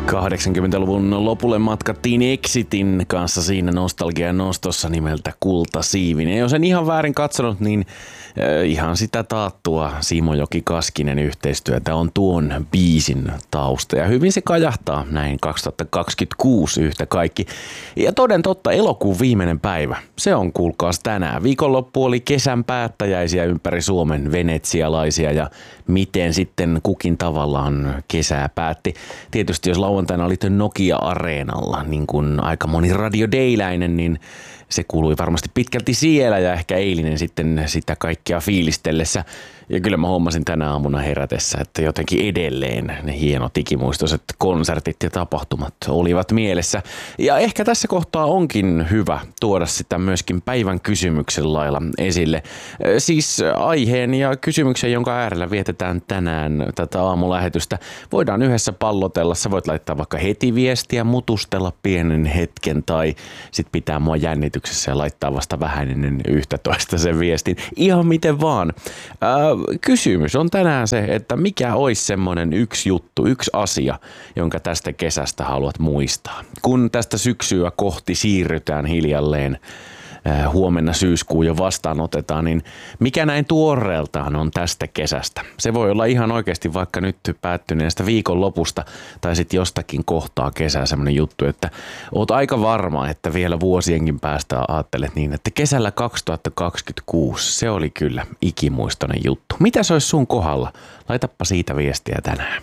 80-luvun lopulle matkattiin Exitin kanssa siinä nostalgian nostossa nimeltä Kultasiivinen. Jos en ihan väärin katsonut, niin ihan sitä taattua Simo-Joki Kaskinen yhteistyötä on tuon biisin tausta. Ja hyvin se kajahtaa näin 2026 yhtä kaikki. Ja toden totta, elokuun viimeinen päivä. Se on kuulkaas tänään. Viikonloppu oli kesän päättäjäisiä ympäri Suomen venetsialaisia ja miten sitten kukin tavallaan kesää päätti. Tietysti jos lauantaina oli Nokia-areenalla, niin kuin aika moni radiodeiläinen, niin se kuului varmasti pitkälti siellä ja ehkä eilinen sitten sitä kaikkea fiilistellessä. Ja kyllä mä huomasin tänä aamuna herätessä, että jotenkin edelleen ne hienot ikimuistoiset konsertit ja tapahtumat olivat mielessä. Ja ehkä tässä kohtaa onkin hyvä tuoda sitä myöskin päivän kysymyksen lailla esille. Siis aiheen ja kysymyksen, jonka äärellä vietetään tänään tätä aamulähetystä. Voidaan yhdessä pallotella. Sä voit laittaa vaikka heti viestiä, mutustella pienen hetken tai sit pitää mua jännityksessä ja laittaa vasta vähän ennen 11 sen viestin. Ihan miten vaan. Kysymys on tänään se, että mikä olisi semmoinen yksi juttu, yksi asia, jonka tästä kesästä haluat muistaa. Kun tästä syksyä kohti siirrytään hiljalleen, huomenna syyskuu jo vastaanotetaan, niin mikä näin tuoreeltaan on tästä kesästä? Se voi olla ihan oikeasti vaikka nyt päättyneestä viikonlopusta tai sitten jostakin kohtaa kesää semmoinen juttu, että oot aika varma, että vielä vuosienkin päästä ajattelet niin, että kesällä 2026 se oli kyllä ikimuistoinen juttu. Mitä se olisi sun kohdalla? Laitappa siitä viestiä tänään.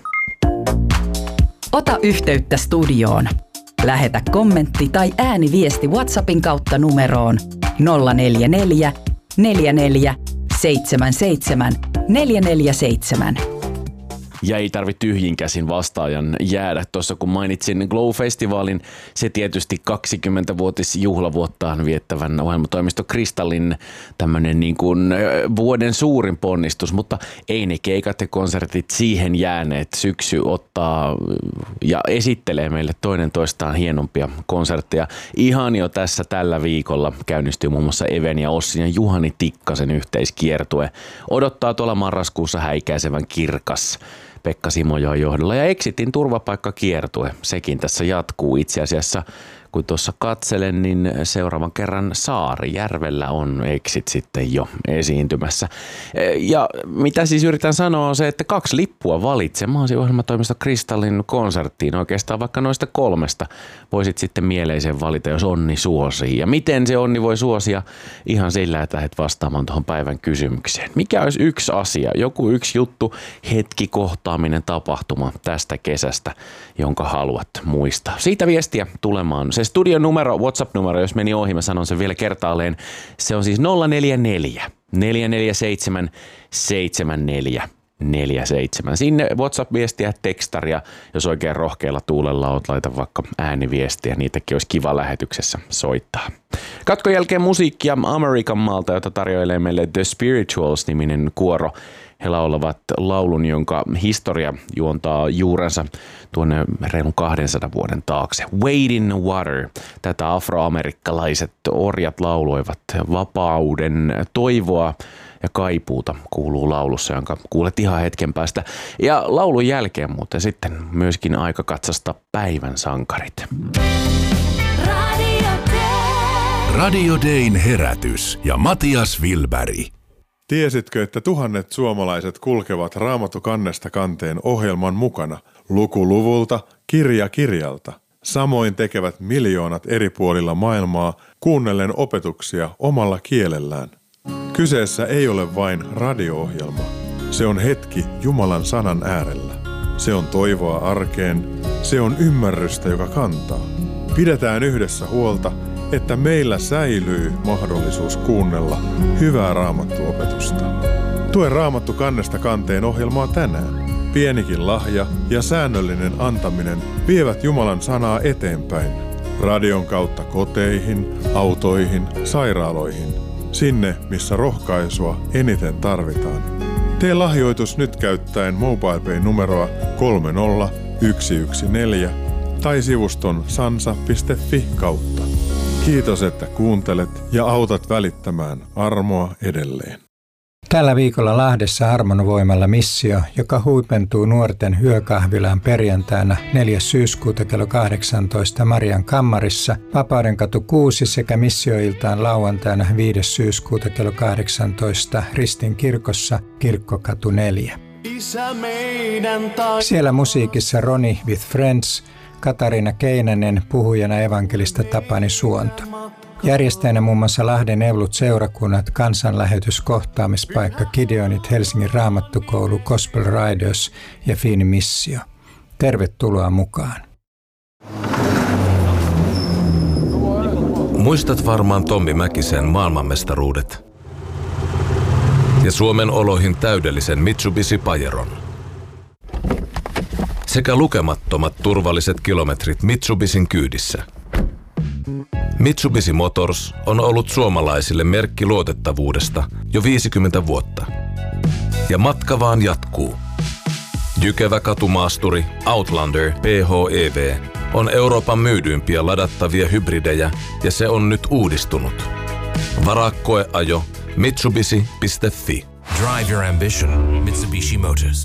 Ota yhteyttä studioon. Lähetä kommentti tai ääniviesti WhatsAppin kautta numeroon 044 44 77 447. Ja ei tarvitse tyhjin käsin vastaajan jäädä. Tuossa kun mainitsin Glow-festivaalin, se tietysti 20-vuotisjuhlavuottaan viettävän ohjelmatoimisto Kristallin tämmöinen niin kuin vuoden suurin ponnistus, mutta ei ne keikat ja konsertit siihen jääneet. Syksy ottaa ja esittelee meille toinen toistaan hienompia konsertteja. Ihan jo tässä tällä viikolla käynnistyy muun muassa Even ja Ossin ja Juhani Tikkasen yhteiskiertue. Odottaa tuolla marraskuussa häikäisevän kirkas Pekka Simojoen johdolla ja Exitin turvapaikkakiertue. Sekin tässä jatkuu itse asiassa. Kun tuossa katselen, niin seuraavan kerran Saarijärvellä on Exit sitten jo esiintymässä. Ja mitä siis yritän sanoa on se, että 2 lippua valitsemaan ohjelmatoimisto Kristallin konserttiin. Oikeastaan vaikka noista 3 voisit sitten mieleisen valita, jos onni suosii. Ja miten se onni voi suosia? Ihan sillä, että lähdet vastaamaan tuohon päivän kysymykseen. Mikä olisi yksi asia, joku yksi juttu, hetki, kohtaaminen, tapahtuma tästä kesästä, jonka haluat muistaa? Siitä viestiä tulemaan. Se studion numero, WhatsApp-numero, jos meni ohi, mä sanon sen vielä kertaalleen. Se on siis 044 447 7447. Sinne WhatsApp-viestiä, tekstaria, jos oikein rohkealla tuulella oot, laita vaikka ääniviestiä. Niitäkin olisi kiva lähetyksessä soittaa. Katkon jälkeen musiikkia Amerikan maalta, jota tarjoilee meille The Spirituals-niminen kuoro. He laulavat laulun, jonka historia juontaa juurensa tuonne reilun 200 vuoden taakse. Wade in the Water. Tätä afroamerikkalaiset orjat lauloivat vapauden toivoa ja kaipuuta kuuluu laulussa, jonka kuulet ihan hetken päästä. Ja laulun jälkeen muuten sitten myöskin aika katsasta päivän sankarit. Radio Dayn herätys ja Matias Wilberg. Tiesitkö, että tuhannet suomalaiset kulkevat Raamattu kannesta kanteen ohjelman mukana, luku luvulta, kirja kirjalta? Samoin tekevät miljoonat eri puolilla maailmaa kuunnellen opetuksia omalla kielellään. Kyseessä ei ole vain radio-ohjelma. Se on hetki Jumalan sanan äärellä. Se on toivoa arkeen. Se on ymmärrystä, joka kantaa. Pidetään yhdessä huolta, että meillä säilyy mahdollisuus kuunnella hyvää raamattuopetusta. Tue Raamattu kannesta kanteen ohjelmaa tänään. Pienikin lahja ja säännöllinen antaminen vievät Jumalan sanaa eteenpäin. Radion kautta koteihin, autoihin, sairaaloihin. Sinne, missä rohkaisua eniten tarvitaan. Tee lahjoitus nyt käyttäen MobilePay-numeroa 30114 tai sivuston sansa.fi kautta. Kiitos, että kuuntelet ja autat välittämään armoa edelleen. Tällä viikolla Lahdessa Harmonvoimalla Missio, joka huipentuu nuorten yökahvilaan perjantaina 4. syyskuuta kello 18 Marian kammarissa, Vapaudenkatu 6 sekä Missioiltaan lauantaina 5. syyskuuta kello 18 Ristin kirkossa Kirkkokatu 4. Siellä musiikissa Ronnie with Friends, Katariina Keinänen, puhujana evankelista Tapani Suonto. Järjestäjänä muun muassa Lahden Evlut-seurakunnat, kansanlähetys, kohtaamispaikka, Gideonit, Helsingin Raamattukoulu, Gospel Riders ja Fiini Missio. Tervetuloa mukaan. Muistat varmaan Tommi Mäkisen maailmanmestaruudet ja Suomen oloihin täydellisen Mitsubishi Pajeron. Sekä lukemattomat turvalliset kilometrit Mitsubishin kyydissä. Mitsubishi Motors on ollut suomalaisille merkki luotettavuudesta jo 50 vuotta. Ja matka vaan jatkuu. Jykevä katumaasturi Outlander PHEV on Euroopan myydyimpiä ladattavia hybridejä ja se on nyt uudistunut. Varaa koeajo Mitsubishi.fi. Drive your ambition. Mitsubishi Motors.